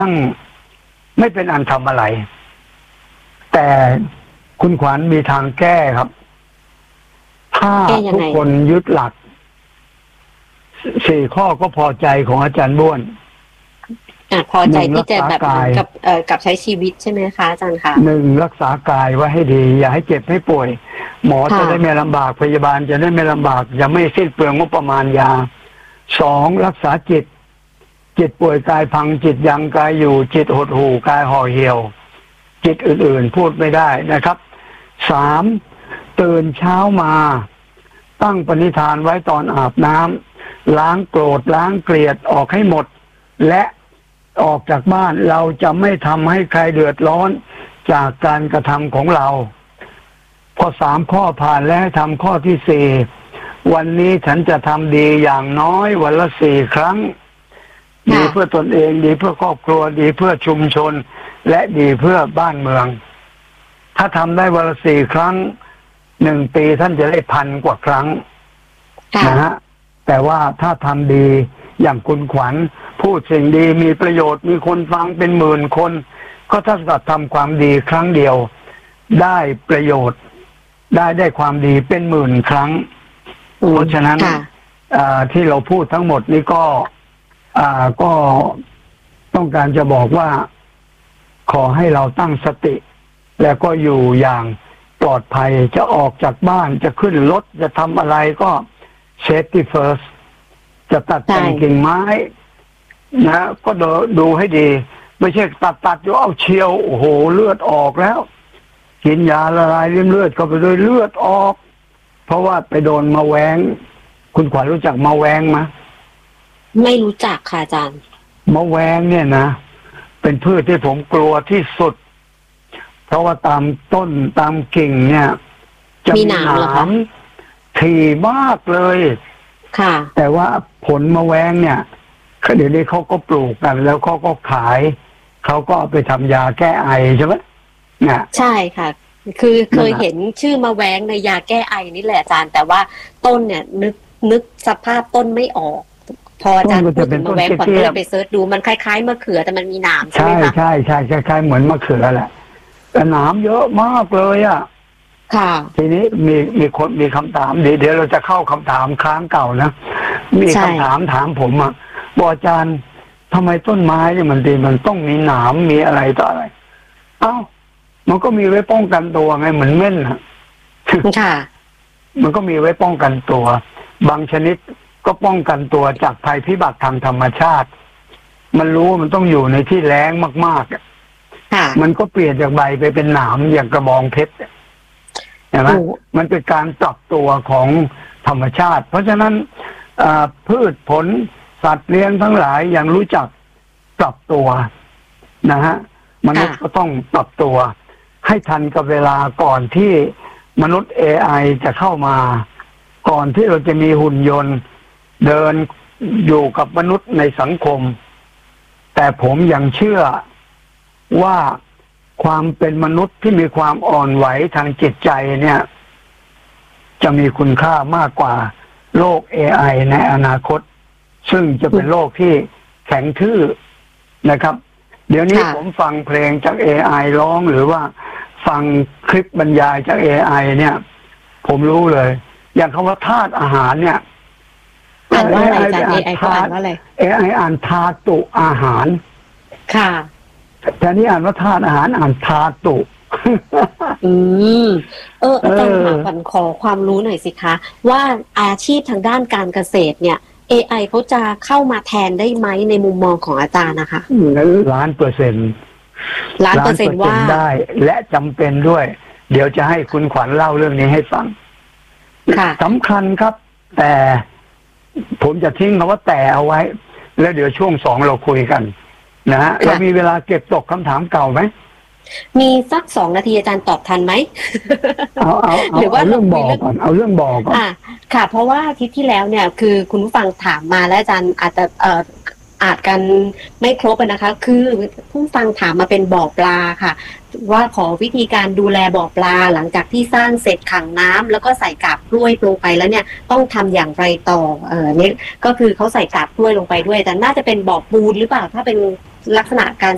ทั้งไม่เป็นอันทำอะไรแต่คุณขวัญมีทางแก้ครับถ้าทุกคนยึดหลัก4 ข้อก็พอใจของอาจารย์บ้วนพอใจที่จะแบบกับใช้ชีวิตใช่ไหมคะอาจารย์คะ 1รักษากายไว้ให้ดีอย่าให้เจ็บให้ป่วยหมอจะได้ไม่ลำบากพยาบาลจะได้ไม่ลำบากอย่าไม่สิ้นเปลืองงบประมาณยา2รักษาจิตป่วยกายพังจิตยังกายอยู่จิตหดหู่กายห่อเหี่ยวจิตอื่นๆพูดไม่ได้นะครับ3ตื่นเช้ามาตั้งปณิธานไว้ตอนอาบน้ำล้างโกรธล้างเกลียดออกให้หมดและออกจากบ้านเราจะไม่ทำให้ใครเดือดร้อนจากการกระทำของเราพอ3 ข้อผ่านแล้วให้ทำข้อที่4วันนี้ฉันจะทำดีอย่างน้อยวันละ4 ครั้งดีเพื่อตนเองดีเพื่อครอบครัวดีเพื่อชุมชนและดีเพื่อบ้านเมืองถ้าทำได้วันละ4 ครั้ง1 ปีท่านจะได้1,000 กว่าครั้งนะฮะแต่ว่าถ้าทำดีอย่างคุณขวัญพูดสิ่งดีมีประโยชน์มีคนฟังเป็นหมื่นคนก็ถ้าทำความดีครั้งเดียวได้ประโยชน์ได้ความดีเป็นหมื่นครั้งเพราะฉะนั้นที่เราพูดทั้งหมดนี้ก็ต้องการจะบอกว่าขอให้เราตั้งสติแล้วก็อยู่อย่างปลอดภัยจะออกจากบ้านจะขึ้นรถจะทำอะไรก็ safety first จะตัดแต่งกิ่งไม้นะก็ดูให้ดีไม่ใช่ตัดอยู่เอาเชียวโอ้โหเลือดออกแล้วกินยาละลายริ่มเลือดก็ไปด้วยเลือดออกเพราะว่าไปโดนมะแวงคุณขวัญรู้จักมะแวงไหมไม่รู้จักค่ะอาจารย์มะแวงเนี่ยนะเป็นพืชที่ผมกลัวที่สุดเพราะว่าตามต้นตามกิ่งเนี่ยจะมีหนามถี่มากเลยค่ะแต่ว่าผลมะแวงเนี่ยเดี๋ยวนี้เขาก็ปลูกกันแล้วเขาก็ขายเขาก็เอาไปทำยาแก้ไอใช่ไหมเนี่ยใช่ค่ะคือเคยเห็นชื่อมะแวงในยาแก้ไอนี่แหละอาจารย์แต่ว่าต้นเนี่ยนึกสภาพต้นไม่ออกพออาจารย์พูดถึงมะแวงขวัญก็เลยไปเสิร์ชดูมันคล้ายๆมะเขือแต่มันมีหนามใช่ไหมคะใช่คล้ายๆเหมือนมะเขือแหละแต่หนามเยอะมากเลยอ่ะค่ะทีนี้มีคนมีคำถามเดี๋ยวเราจะเข้าคำถามค้างเก่านะมีคำถามถามผมอ่ะบอกอาจารย์ทำไมต้นไม้เนี่ยมันต้องมีหนามมีอะไรต่ออะไรเอ้ามันก็มีไว้ป้องกันตัวไงเหมือนเม่นอ่ะค่ะมันก็มีไว้ป้องกันตัวบางชนิดก็ป้องกันตัวจากภัยพิบัติทางธรรมชาติมันรู้มันต้องอยู่ในที่แล้งมากๆมันก็เปลี่ยนจากใบไปเป็นหนามอย่างกระบองเพชรเห็นไหมมันเป็นการปรับตัวของธรรมชาติเพราะฉะนั้นพืชผลสัตว์เลี้ยงทั้งหลายยังรู้จักปรับตัวนะฮะมนุษย์ก็ต้องปรับตัวให้ทันกับเวลาก่อนที่มนุษย์ AI จะเข้ามาก่อนที่เราจะมีหุ่นยนต์เดินอยู่กับมนุษย์ในสังคมแต่ผมยังเชื่อว่าความเป็นมนุษย์ที่มีความอ่อนไหวทางจิตใจเนี่ยจะมีคุณค่ามากกว่าโลก AI ในอนาคตซึ่งจะเป็นโลกที่แข็งทื่อนะครับเดี๋ยวนี้ผมฟังเพลงจาก AI ร้องหรือว่าฟังคลิปบรรยายจาก AI เนี่ยผมรู้เลยอย่างคำว่าธาตุอาหารเนี่ยอ่านว่าอะไรจาก AI เขาอ่านว่าอะไร AI อ่านธาตุอาหารค่ะแต่นี่อ่านว่าธาตุอาหารอ่านธาตุอาจารย์ค่ะขวัญขอความรู้หน่อยสิคะว่าอาชีพทางด้านการเกษตรเนี่ย AI เขาจะเข้ามาแทนได้ไหมในมุมมองของอาจารย์นะคะ 1,000,000% 1,000,000%ว่าได้และจำเป็นด้วยเดี๋ยวจะให้คุณขวัญเล่าเรื่องนี้ให้ฟังสำคัญครับแต่ผมจะทิ้งคำว่าแต่เอาไว้แล้วเดี๋ยวช่วง2เราคุยกันนะฮะเรามีเวลาเก็บตกคำถามเก่าไหมมีสัก2 นาทีอาจารย์ตอบทันไหมหรือว่าเรื่องบ่อก่อนเอาเรื่องบ่อก่อนค่ะเพราะว่าอาทิตย์ที่แล้วเนี่ยคือคุณผู้ฟังถามมาและอาจารย์อาจจะอาจกันไม่ครบนะคะคือผู้ฟังถามมาเป็นบ่อปลาค่ะว่าขอวิธีการดูแลบ่อปลาหลังจากที่สร้างเสร็จขังน้ำแล้วก็ใส่กาบกล้วยลงไปแล้วเนี่ยต้องทำอย่างไรต่อนี่ก็คือเขาใส่กาบกล้วยลงไปด้วยแต่น่าจะเป็นบ่อปูนหรือเปล่าถ้าเป็นลักษณะการ